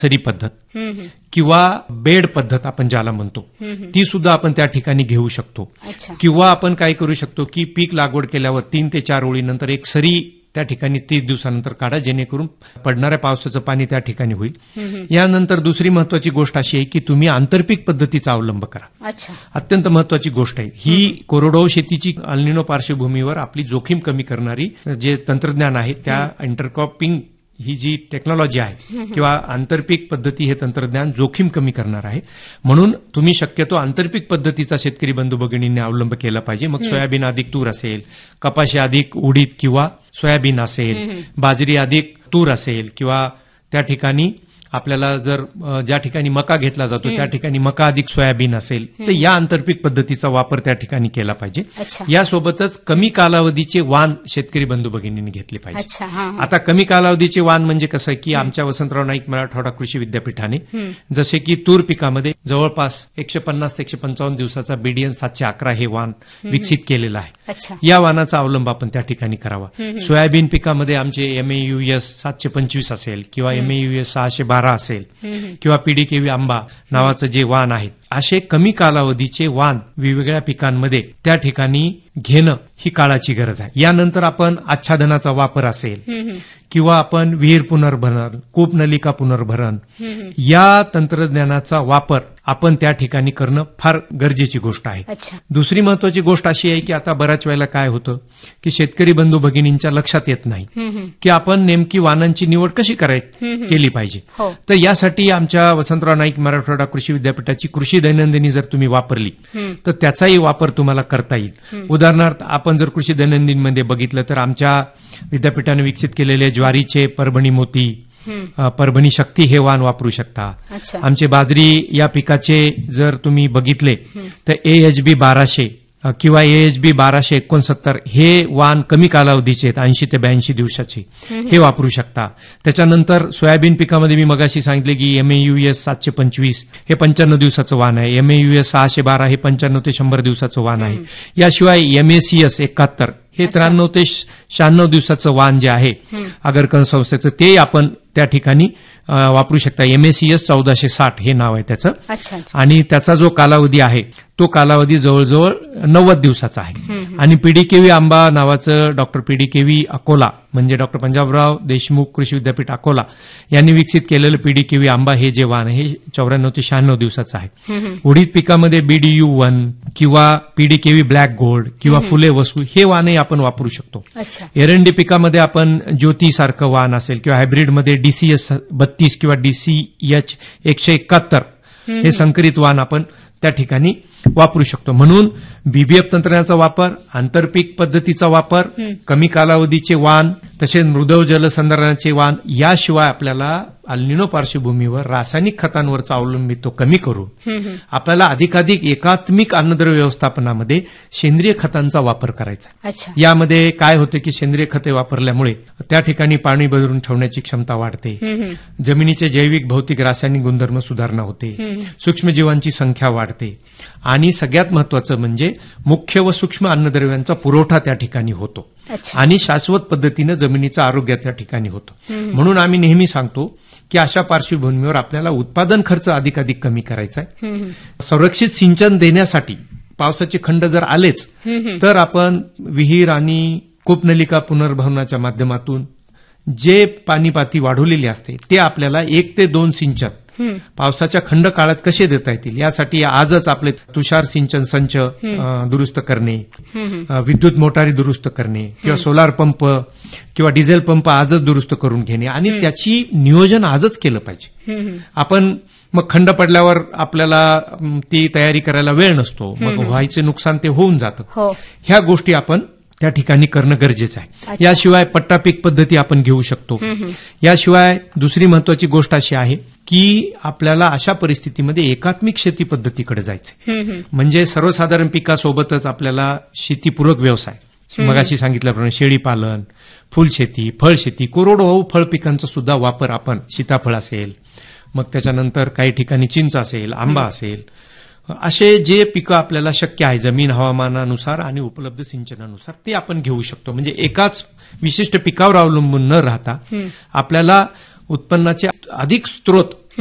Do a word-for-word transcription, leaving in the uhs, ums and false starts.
सरी पद्धत किंवा बेड पद्धत आपण ज्याला म्हणतो ती सुद्धा आपण त्या ठिकाणी घेऊ शकतो. किंवा आपण काय करू शकतो की पीक लागवड केल्यावर तीन ते चार ओळीनंतर एक सरी त्या ठिकाणी तीस दिवसानंतर काढा, जेणेकरून पडणाऱ्या पावसाचं पाणी त्या ठिकाणी होईल. यानंतर दुसरी महत्वाची गोष्ट अशी आहे की तुम्ही आंतरपीक पद्धतीचा अवलंब करा. अत्यंत महत्वाची गोष्ट आहे ही. कोरडवाहू शेतीची अल निनो पार्श्वभूमीवर आपली जोखीम कमी करणारी जे तंत्रज्ञान आहे त्या इंटरक्रॉपिंग ही जी टेक्नॉलॉजी आहे किंवा आंतरपीक पद्धती हे तंत्रज्ञान जोखीम कमी करणार आहे. म्हणून तुम्ही शक्यतो आंतरपीक पद्धतीचा शेतकरी बंधू भगिनींनी अवलंब केला पाहिजे. मग सोयाबीन अधिक तूर असेल, कपाशी अधिक उडीद किंवा सोयाबीन असेल, बाजरी अधिक तूर असेल किंवा त्या ठिकाणी आपल्याला जर ज्या ठिकाणी मका घेतला जातो त्या ठिकाणी मका अधिक सोयाबीन असेल तर या आंतरपीक पद्धतीचा वापर त्या ठिकाणी केला पाहिजे. यासोबतच कमी कालावधीचे वाण शेतकरी बंधू भगिनींनी घेतले पाहिजे. आता कमी कालावधीचे वाण म्हणजे कसं की आमच्या वसंतराव नाईक मराठवाडा कृषी विद्यापीठाने जसे की तूर पिकामध्ये जवळपास एकशे पन्नास ते एकशे पंचावन्न दिवसाचा बीडीएन सातशे अकरा हे वाण विकसित केलेलं आहे. या वाणाचा अवलंब आपण त्या ठिकाणी करावा. सोयाबीन पिकामध्ये आमचे एमएयूएस सातशे पंचवीस असेल किंवा एमएयूएस सहाशे बारा असेल किंवा पीडीकेव्ही आंबा नावाचं जे वाण आहे, असे कमी कालावधीचे वाण वेगवेगळ्या पिकांमध्ये त्या ठिकाणी घेणं ही काळाची गरज आहे. यानंतर आपण आच्छादनाचा वापर असेल किंवा आपण विहीर पुनर्भरण, कूपनलिका पुनर्भरण या तंत्रज्ञानाचा वापर आपण त्या ठिकाणी करणं फार गरजेची गोष्ट आहे. दुसरी महत्वाची गोष्ट अशी आहे की आता बऱ्याच वेळेला काय होतं की शेतकरी बंधू भगिनींच्या लक्षात येत नाही की आपण नेमकी वाणांची निवड कशी करायची केली पाहिजे. तर यासाठी आमच्या वसंतराव नाईक मराठवाडा कृषी विद्यापीठाची कृषी दैनंदिनी जर तुम्ही वापरली तर त्याचाही वापर तुम्हाला करता येईल. उदाहरणार्थ आपण जर कृषी दैनंदिनीमध्ये बघितलं तर आमच्या विद्यापीठाने विकसित केलेले ज्वारीचे परभणी मोती, परभणी शक्ती हे वाण वापरू शकता. आमचे बाजरी या पिकाचे जर तुम्ही बघितले तर एएचबी बाराशे किंवा एएचबी बाराशे एकोणसत्तर हे वाण कमी कालावधीचे आहेत, ऐंशी ते ब्याऐंशी दिवसाचे, हे वापरू शकता. त्याच्यानंतर सोयाबीन पिकामध्ये मी मगाशी सांगितले की एमएयूएस सातशे पंचवीस हे पंच्याण्णव दिवसाचं वाण आहे, एमएयूएस सहाशे बारा हे पंच्याण्णव ते शंभर दिवसाचं वाण आहे. याशिवाय एमएसीएस एकाहत्तर हे त्र्याण्णव ते शहाण्णव दिवसाचं वाण जे आहे आगरकरण संस्थेचं ते आपण त्या ठिकाणी वापरू शकता. एमएसीएस चौदाशे साठ हे नाव आहे त्याचं आणि त्याचा जो कालावधी आहे तो कालावधी जवळजवळ नव्वद दिवसाचा आहे. आणि पीडीकेव्ही आंबा नावाचं डॉक्टर पीडीकेव्ही अकोला म्हणजे डॉक्टर पंजाबराव देशमुख कृषी विद्यापीठ अकोला यांनी विकसित केलेलं पीडीकेव्ही आंबा हे जे वाण आहे हे चौऱ्याण्णव ते शहाण्णव दिवसाचं आहे. उडीद पिकामध्ये बीडीयू वन किंवा पीडीकेव्ही ब्लॅक गोल्ड किंवा फुले वसू हे वाणही आपण वापरू शकतो. एरंडी पिकामध्ये आपण ज्योती सारखं वाण असेल किंवा हायब्रिडमध्ये डीसीएस बत्तीस किंवा डीसीएच एकशे एकाहत्तर हे संकरित वाण आपण त्या ठिकाणी वापरू शकतो. म्हणून बीबीएफ तंत्रज्ञानाचा वापर, आंतरपीक पद्धतीचा वापर, कमी कालावधीचे वाण, तसेच मृदव जलसंधारणाचे वाण, याशिवाय आपल्याला अल निनो पार्श्वभूमीवर रासायनिक खतांवरचा अवलंबित्व कमी करून आपल्याला अधिकाधिक एकात्मिक अन्नद्रव्य व्यवस्थापनामध्ये सेंद्रिय खतांचा वापर करायचा. यामध्ये काय होतं की सेंद्रिय खते वापरल्यामुळे त्या ठिकाणी पाणी भरून ठेवण्याची क्षमता वाढते, जमिनीचे जैविक भौतिक रासायनिक गुणधर्म सुधारणा होते, सूक्ष्मजीवांची संख्या वाढते आणि सगळ्यात महत्वाचं म्हणजे मुख्य व सूक्ष्म अन्नद्रव्यांचा पुरवठा त्या ठिकाणी होतो आणि शाश्वत पद्धतीनं जमिनीचं आरोग्य त्या ठिकाणी होतं. म्हणून आम्ही नेहमी सांगतो की अशा पार्श्वभूमीवर आपल्याला उत्पादन खर्च अधिकाधिक कमी करायचा आहे. संरक्षित सिंचन देण्यासाठी पावसाचे खंड जर आलेच तर आपण विहीर आणि कूपनलिका पुनर्भरणाच्या माध्यमातून जे पाणीपाती वाढवलेली असते ते आपल्याला एक ते दोन सिंचन पावसाच्या खंड काळात कसे देता येतील यासाठी आजच आपले तुषार सिंचन संच दुरुस्त करणे, विद्युत मोटारी दुरुस्त करणे किंवा सोलार पंप किंवा डिझेल पंप आजच दुरुस्त करून घेणे आणि त्याची नियोजन आजच केलं पाहिजे. आपण मग खंड पडल्यावर आपल्याला ती तयारी करायला वेळ नसतो, मग व्हायचे नुकसान ते होऊन जातं. ह्या गोष्टी आपण त्या ठिकाणी करणं गरजेचं आहे. याशिवाय पट्टा पीक पद्धती आपण घेऊ शकतो. याशिवाय दुसरी महत्वाची गोष्ट अशी आहे की आपल्याला अशा परिस्थितीमध्ये एकात्मिक शेती पद्धतीकडे जायचंय. म्हणजे सर्वसाधारण पिकासोबतच आपल्याला शेतीपूरक व्यवसाय, मगाशी सांगितल्याप्रमाणे शेळीपालन, फुलशेती, फळशेती, कोरडवाहू फळ पिकांचा सुद्धा वापर आपण, सीताफळ असेल, मग त्याच्यानंतर काही ठिकाणी चिंच असेल, आंबा असेल, असे जे पिकं आपल्याला शक्य आहे जमीन हवामानानुसार आणि उपलब्ध सिंचनानुसार ते आपण घेऊ शकतो. म्हणजे एकाच विशिष्ट पिकावर अवलंबून न राहता आपल्याला उत्पन्नाचे अधिक स्रोत